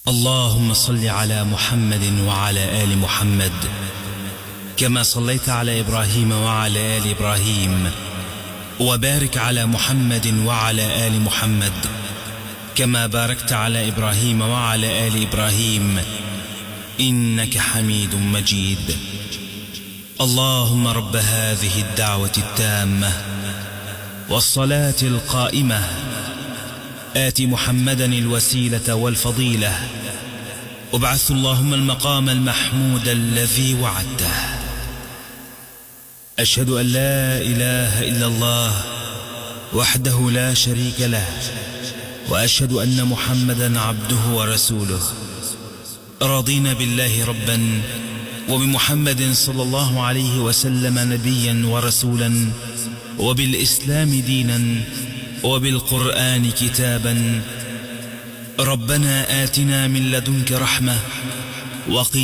اللهم صل على محمد وعلى آل محمد كما صليت على إبراهيم وعلى آل إبراهيم، وبارك على محمد وعلى آل محمد كما باركت على إبراهيم وعلى آل إبراهيم إنك حميد مجيد. اللهم رب هذه الدعوة التامة والصلاة القائمة آت محمدا الوسيلة والفضيلة وابعث اللهم المقام المحمود الذي وعدته. أشهد أن لا إله إلا الله وحده لا شريك له، وأشهد أن محمدا عبده ورسوله. رضينا بالله ربا وبمحمد صلى الله عليه وسلم نبيا ورسولا، وبالإسلام دينا، وبالقرآن كتابا. ربنا آتنا من لدنك رحمة وقنا